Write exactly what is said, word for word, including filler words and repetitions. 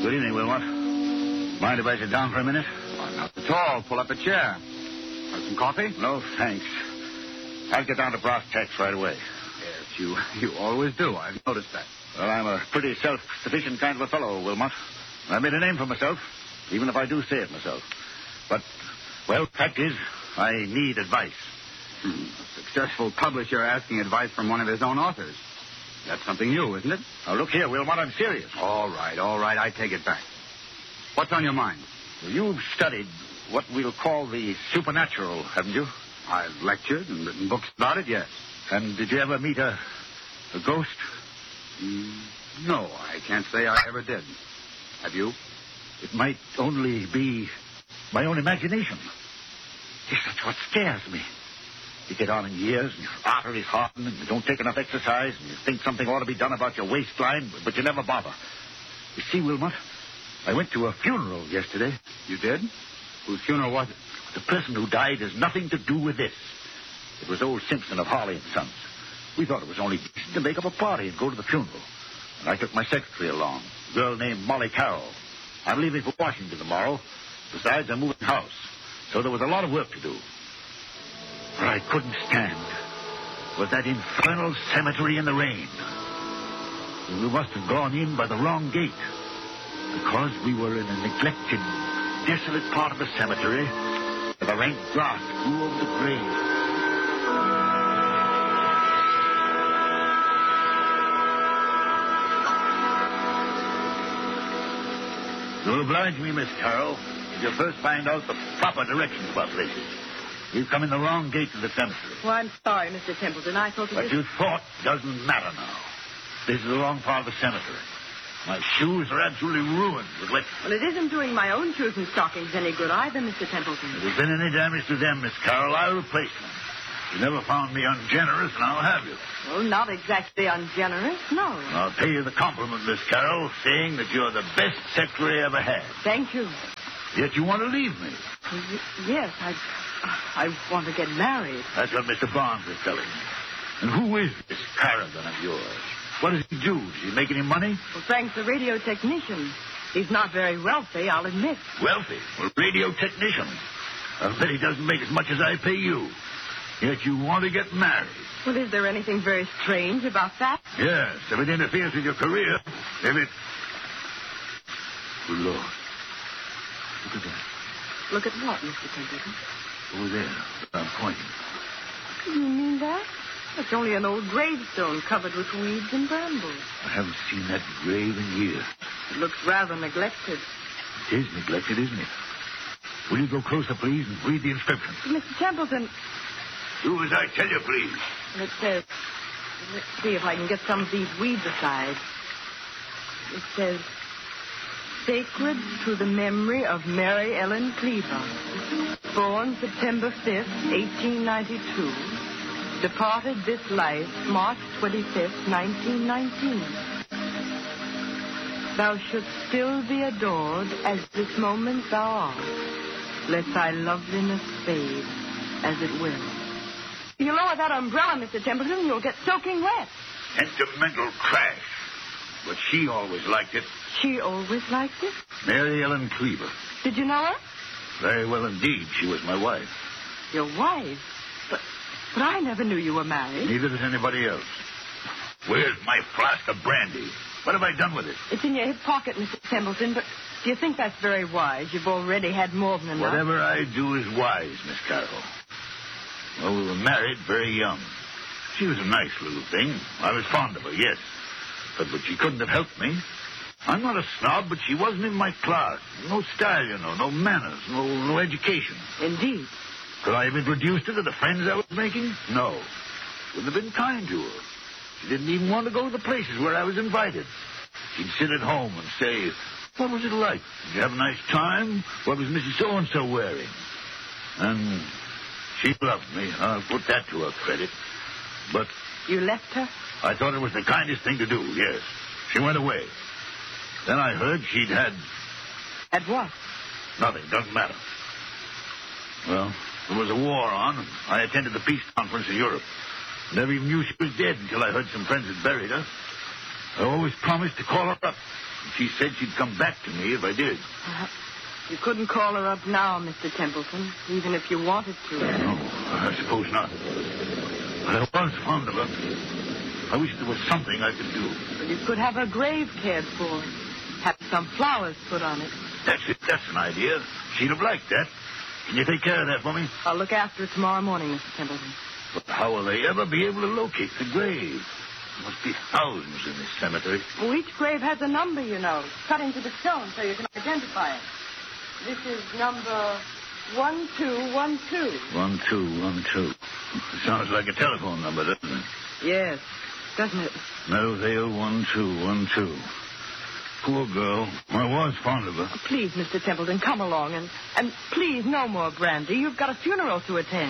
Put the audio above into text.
Good evening, Wilmot. Mind if I sit down for a minute? Oh, not at all. Pull up a chair. Want some coffee? No, thanks. I'll get down to brass tacks right away. Yes, you, you always do. I've noticed that. Well, I'm a pretty self-sufficient kind of a fellow, Wilmot. I made a name for myself, even if I do say it myself. But, well, fact is, I need advice. Hmm. A successful publisher asking advice from one of his own authors. That's something new, isn't it? Now, look here, Wilmot, I'm serious. All right, all right, I take it back. What's on your mind? Well, you've studied what we'll call the supernatural, haven't you? I've lectured and written books about it, yes. And did you ever meet a, a ghost? Mm, no, I can't say I ever did. Have you? It might only be my own imagination. Yes, that's what scares me. You get on in years, and your arteries harden, and you don't take enough exercise, and you think something ought to be done about your waistline, but you never bother. You see, Wilmot, I went to a funeral yesterday. You did? Whose funeral was it? The person who died has nothing to do with this. It was old Simpson of Harley and Sons. We thought it was only decent to make up a party and go to the funeral. And I took my secretary along, a girl named Molly Carroll. I'm leaving for Washington tomorrow. Besides, I'm moving house. So there was a lot of work to do. What I couldn't stand was that infernal cemetery in the rain. We must have gone in by the wrong gate. Because we were in a neglected, desolate part of the cemetery, where the rank grass grew over the grave. You'll oblige me, Miss Carroll, if you first find out the proper direction to our places. You've come in the wrong gate to the cemetery. Well, I'm sorry, Mister Templeton. I thought it What was... you thought doesn't matter now. This is the wrong part of the cemetery. My shoes are absolutely ruined with wet. Well, it isn't doing my own shoes and stockings any good either, Mister Templeton. If there's been any damage to them, Miss Carroll, I'll replace them. You never found me ungenerous, and I'll have you. Well, not exactly ungenerous, no. I'll pay you the compliment, Miss Carroll, saying that you're the best secretary I ever had. Thank you. Yet you want to leave me. Well, y- yes, I... I want to get married. That's what Mister Barnes is telling me. And who is this Carrigan of yours? What does he do? Does he make any money? Well, Frank's a radio technician. He's not very wealthy, I'll admit. Wealthy? Well, radio technician. I'll bet he doesn't make as much as I pay you. Yet you want to get married. Well, is there anything very strange about that? Yes, if it interferes with your career. If it... Good Lord. Look at that. Look at what, Mister Templeton? Over there. I'm pointing. Do you mean that? It's only an old gravestone covered with weeds and brambles. I haven't seen that grave in years. It looks rather neglected. It is neglected, isn't it? Will you go closer, please, and read the inscription? Mister Templeton, Do as I tell you, please. it says... Let's see if I can get some of these weeds aside. It says... Sacred to the memory of Mary Ellen Cleaver, born September fifth, eighteen ninety-two, departed this life March twenty-fifth, nineteen nineteen. Thou shouldst still be adored as this moment thou art, let thy loveliness fade as it will. If you lower that umbrella, Mister Templeton, you'll get soaking wet. Sentimental trash. But she always liked it. She always liked it. Mary Ellen Cleaver. Did you know her? Very well indeed. She was my wife. Your wife? But, but I never knew you were married. Neither does anybody else. Where's my flask of brandy? What have I done with it? It's in your hip pocket, Mister Templeton, but do you think that's very wise? You've already had more than enough. Whatever I do is wise, Miss Carroll. Well, we were married very young. She was a nice little thing. I was fond of her, yes. But, but she couldn't have helped me. I'm not a snob, but she wasn't in my class. No style, you know, no manners, no no education. Indeed. Could I have introduced her to the friends I was making? No. Wouldn't have been kind to her. She didn't even want to go to the places where I was invited. She'd sit at home and say, what was it like? Did you have a nice time? What was Missus So-and-so wearing? And she loved me. I'll put that to her credit. But... You left her? I thought it was the kindest thing to do, yes. She went away. Then I heard she'd had... Had what? Nothing, doesn't matter. Well, there was a war on, and I attended the peace conference in Europe. Never even knew she was dead until I heard some friends had buried her. I always promised to call her up. She said she'd come back to me if I did. Uh, you couldn't call her up now, Mister Templeton, even if you wanted to. No, I suppose not. But I was fond of her. I wish there was something I could do. Well, you could have her grave cared for. Have some flowers put on it. That's it. That's an idea. She'd have liked that. Can you take care of that for me? I'll look after it tomorrow morning, Mister Templeton. But how will they ever be able to locate the grave? There must be thousands in this cemetery. Well, each grave has a number, you know, cut into the stone so you can identify it. This is number one two one two. One, two, one, two. Sounds like a telephone number, doesn't it? Yes, doesn't it? Melvale one, two, one, two. Poor girl. I was fond of her. Please, Mister Templeton, come along, and, and please, no more brandy. You've got a funeral to attend.